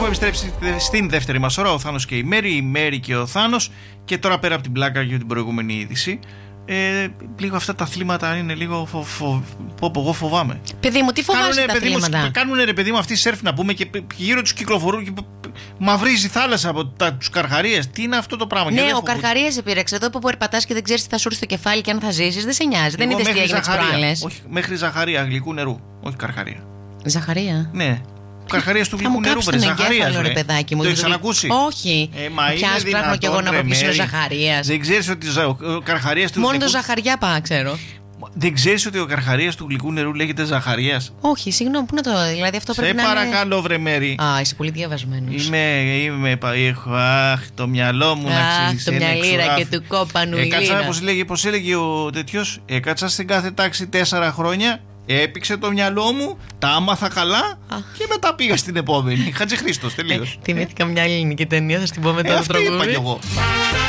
Έχουμε επιστρέψει στην δεύτερη μας ώρα. Ο Θάνος και η Μέρη και ο Θάνος. Και τώρα πέρα από την πλάκα για την προηγούμενη είδηση, λίγο αυτά τα αθλήματα είναι λίγο εγώ φοβάμαι. Παιδί μου, τι φοβάσαι τα αθλήματα? Κάνουνε ρε παιδί μου αυτοί σερφ να πούμε και γύρω τους κυκλοφορούν και μαυρίζει η θάλασσα από τους Καρχαρίες. Τι είναι αυτό το πράγμα? Ναι, ο Καρχαρίες επήρεξε εδώ που περπατάς και δεν ξέρεις τι θα σου έρθει στο κεφάλι και αν θα ζήσεις. Δεν σε νοιάζει. Δεν είδες τι έγινε τις προάλλες? Όχι, μέχρι Ζαχαρία γλυκού νερού. Όχι Καρχαρία. Ζαχαρία? Ναι. Καρχαρίας του γλυκού νερού, βρε Ζαχαρίας. Ρε παιδάκι μου. Το έχεις ανακούσει? Όχι. Πια ψάχνω κι εγώ να πω ποιος είναι ο Ζαχαρίας. Δεν ξέρεις ότι ο Καρχαρίας του. Μόνο το Ζαχαριά πάω, ξέρω. Δεν ξέρεις ότι ο Καρχαρίας του γλυκού νερού λέγεται Ζαχαρίας? Όχι, συγγνώμη, πού να το. Δηλαδή αυτό πρέπει να είναι. Σε παρακαλώ, βρε Μέρη. Α, είσαι πολύ διαβασμένος. Έχω το μυαλό μου να ξέρεις. Το μυαλίρα και του κόπανου. Πώς έλεγε ο τέτοιος? Έκατσα στην κάθε τάξη 4 χρόνια. Έπηξε το μυαλό μου, τα άμαθα καλά και μετά πήγα στην επόμενη. Χατζηχρήστος, τελείως. Θυμήθηκα μια ελληνική ταινία, θα στην πω μετά το τραγούδι. Αυτό είπα κι εγώ.